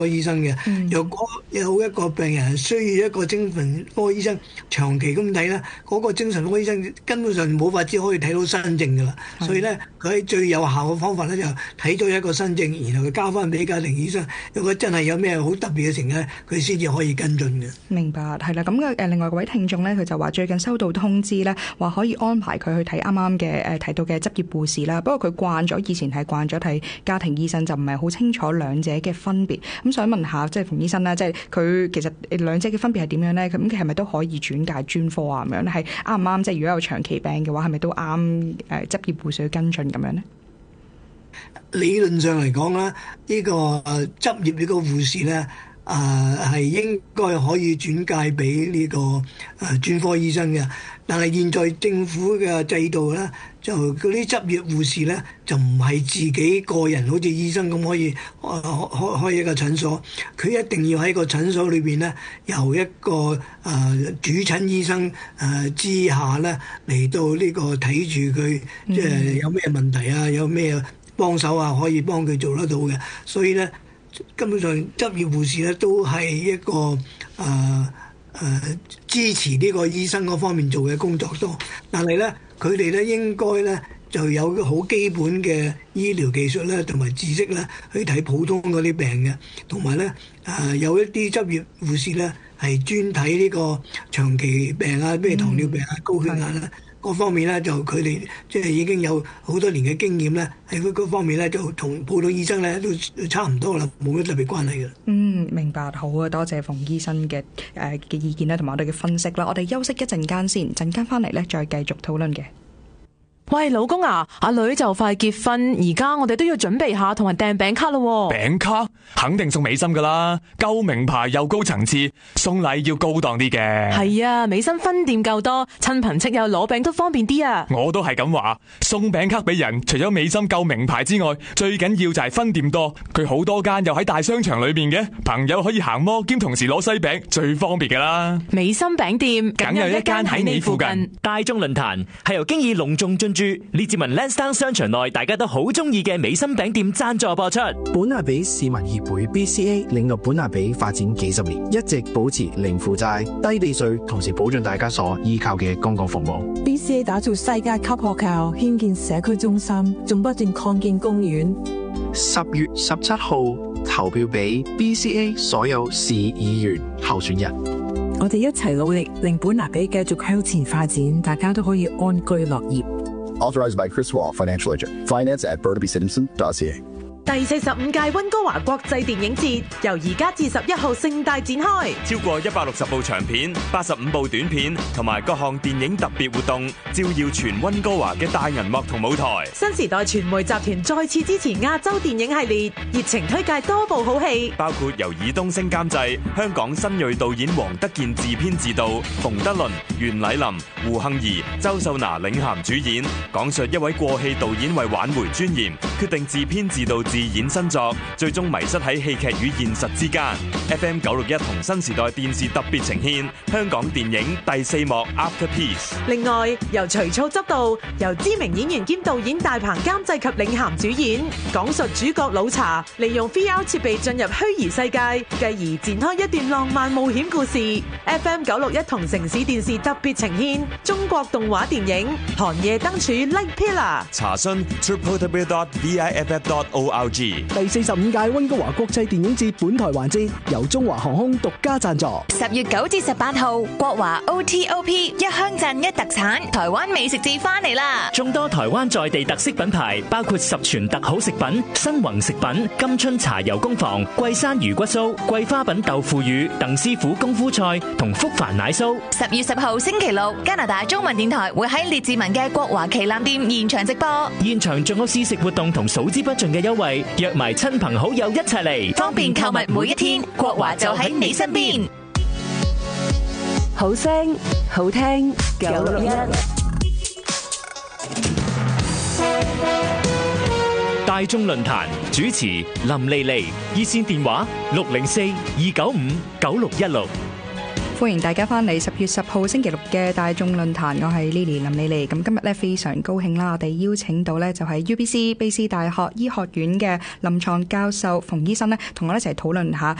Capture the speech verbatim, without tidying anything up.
科醫生嘅。 嗯、 若果有一個病人係需要一個精神科醫生長期咁睇咧，嗰、那個精神科醫生根本上冇法子可以睇到新症㗎啦。 是所以咧，佢喺最有效嘅方法咧就睇咗一個新症，然後佢交翻俾家庭醫生。如果真係有咩好特別嘅情況咧，佢先至可以跟進嘅。 明白，係啦。咁嘅誒，另外嗰位聽眾咧，佢就話最近收到通知咧，話可以安排佢去睇啱啱嘅誒提到嘅執業護士啦。不過佢慣咗以前係慣咗睇家庭醫生，就唔係好清楚兩者嘅分別。咁想問下，即係馮醫生啦，即係佢其實兩者嘅分別係點樣咧？咁佢係咪都可以轉介專科啊？咁樣咧係啱唔啱？即係如果有長期病嘅話，係咪都啱誒執業護士去跟進咁樣咧？ 理論上嚟講啦，呢、這個誒執業呢個護士咧，誒係應該可以轉介俾呢個誒專科醫生嘅。但係現在政府嘅制度咧，就嗰啲執業護士咧就唔係自己個人好似醫生咁可以開開開一個診所，佢一定要喺個診所裏邊咧，由一個誒、呃、主診醫生誒、呃、之下咧嚟到呢個睇住佢，即係有咩問題啊，有咩幫手啊，可以幫佢做得到嘅。所以咧，根本上執業護士咧都係一個誒。呃誒、呃、支持呢個醫生嗰方面做嘅工作多，但係咧佢哋咧應該咧就有好基本嘅醫療技術咧同埋知識咧去睇普通嗰啲病嘅，同埋咧誒有一啲執業護士咧係專睇呢個長期病啊，咩糖尿病啊、高血壓啊。嗯各方面咧就佢哋即係已經有好多年嘅經驗咧，喺嗰方面咧就同普通醫生咧都差唔多啦，冇乜特別關係嘅。 嗯，明白，好啊，多謝馮醫生嘅誒嘅意見啦，同埋我哋嘅分析啦。我哋休息一陣間先，陣間翻嚟咧再繼續討論嘅。 喂，老公啊，阿女就快結婚，而家我哋都要準備下同人訂餅卡咯。 餅卡肯定送美心噶啦，夠名牌又高層次，送禮要高檔啲嘅。 係啊，美心分店夠多，親朋戚友攞餅都方便啲啊。 我都係咁話，送餅卡俾人，除咗美心夠名牌之外，最緊要就係分店多。佢好多間又喺大商場裏邊嘅，朋友可以行摩兼同時攞西餅，最方便噶啦。 美心餅店梗有一間喺你附近。 大眾論壇係由經已隆重進駐列治文 Lansdowne 商場內大家都好中意嘅美心餅店贊助播出。 本雅比市民協會 B C A 領導本雅比發展幾十年，一直保持零負債、低地稅，同時保障大家所依靠嘅公共服務。 B C A 打造世界級學校，興建社區中心，仲不斷擴建公園。 十月十七號投票俾 B C A 所有市議員候選人。 我哋一齊努力，令本雅比繼續向前發展，大家都可以安居樂業。 Authorized by Chris Wall, Financial Agent. Finance at burnaby citizen dot c a. 第四十五屆溫哥華國際電影節由而家至十一號盛大展開， 超過一百六十部長片、八十五部短片同埋各項電影特別活動，照耀全溫哥華嘅大銀幕同舞台。 新時代傳媒集團再次支持亞洲電影系列，熱情推介多部好戲， 包括由爾冬陞監製、香港新銳導演黃德健自編自導，馮德倫、袁禮琳、胡杏兒、周秀娜領銜主演，講述一位過氣導演為挽回尊嚴，決定自編自導自演新作，最終迷失喺戲劇與現實之間。F M 九六一同新時代電視特別呈獻香港電影第四幕 After Peace。 另外，由徐操執導，由知名演員兼導演大鵬監製及領銜主演，講述主角老查利用 V R 設備進入虛擬世界，繼而展開一段浪漫冒險故事。F M 九六一同城市電視特別呈獻中國動畫電影《寒夜燈柱 Light Pillar》。 查詢 triple w dot v i f f dot org。 第四十五屆溫哥華國際電影節本台環節由中華航空獨家贊助。 十月九至十八號，國華 O T O P 一鄉鎮一特產，台灣美食節翻嚟啦！ 眾多台灣在地特色品牌，包括十全特好食品、新宏食品、金春茶油工房、桂山魚骨酥、桂花品豆腐乳、鄧師傅功夫菜同福凡奶酥。 十月十號星期六，加拿大中文電台會喺列治文嘅國華旗艦店現場直播， 現場仲有試食活動同數之不盡嘅優惠。約埋親朋好友一齊嚟， 方便購物每一天，國華就喺你身邊。 好聲好聽九六一， 大眾論壇主持林莉莉，熱線電話六零四二九五九六一六。 歡迎大家翻嚟十月十號星期六嘅大眾論壇，我係 Lily 林李莉。咁今日咧非常高興啦，我哋邀請到咧就係 U B C 卑斯大學醫學院嘅臨床教授馮醫生咧，同我哋一齊討論下